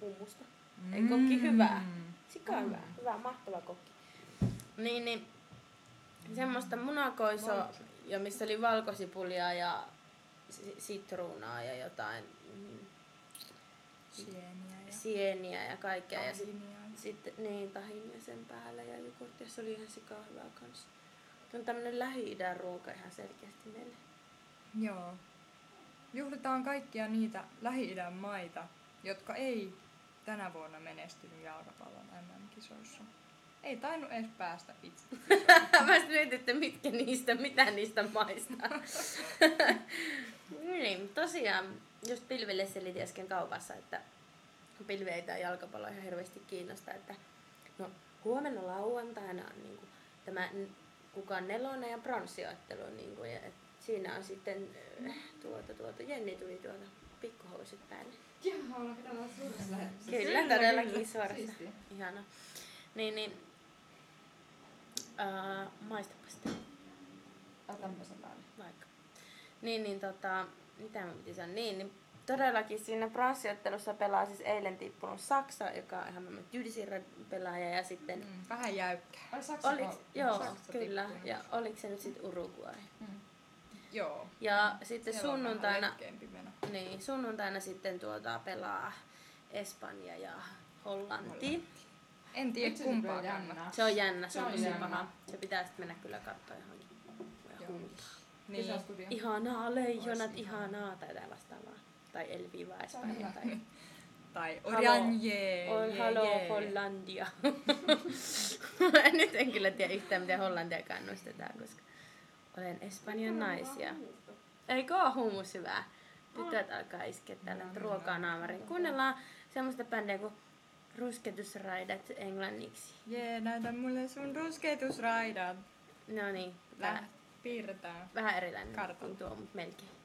hummusta. Ei kokki hyvää. Sika hyvä, mahtava kokki. Niin, semmoista munakoisoa, ja missä oli valkosipulia ja sitruunaa ja jotain sieniä ja kaikkea. Ja sitten niin, tahinia sen päällä ja jogurttia. Se oli ihan sika hyvää kanssa. Se on tämmönen Lähi-idän ruoka ihan selkeästi meille. Joo. Juhlitaan kaikkia niitä Lähi-idän maita, jotka ei tänä vuonna menestynyt jalkapallon MM-kisoissa. Ei tainnut edes päästä itse. Mä mietin, että mitä niistä maista. Niin, tosiaan, just Pilville selitin äsken kaupassa, että Pilvi ei tää jalkapallo ihan hirveästi kiinnosta, että no huomenna lauantaina on niinku tämä kukaan nelonen ja pronssiottelu niinku, ja siinä on sitten Jenni tuli pikkuhousut päälle. Jaha, ollaan täällä suorassa lähetyksessä. Kyllä, todellakin suorassa. Ihana. Niin, maistapa sitä. Otanpa sen päälle. Vaikka. Mitä mä piti sanoa? Niin, todellakin siinä pronssiottelussa pelaa siis eilen tippunut Saksa, joka on ihan tyylisin pelaaja, ja sitten vähän jäykkää. Joo, Saksa kyllä. tippunut. Ja oliko se nyt sitten Uruguay? Joo. Ja sitten Siellä sunnuntaina sitten pelaa Espanja ja Hollanti. En tiedä kumpaa kannattaa. Se on jännä, se on tosi paha. Se pitää sitten mennä kyllä katsoa ihan huntaa. Niin. Ihanaa leijonat, ihanaa tai jotain vastaavaa. Tai El Viva Espanja tai Oranje. Halo Hollandia. Nyt en kyllä tiedä yhtään miten Hollantia kannustetaan, koska olen Espanjan naisia. Eikö oo hummus hyvää? Tytöt alkaa iskeä tällä ruokaa naamariin. Kuunnellaan semmoista bändiä kuin Rusketusraidat englanniksi. Näytä mulle sun rusketusraidat. No niin. Piirretään. Vähän erilainen kartan. kuin tuo, mutta melkein.